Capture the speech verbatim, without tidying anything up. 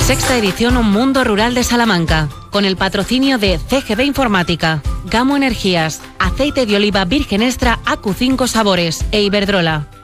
Sexta edición Un Mundo Rural de Salamanca, con el patrocinio de C G B Informática, Gamo Energías, Aceite de Oliva Virgen Extra A Q cinco Sabores e Iberdrola.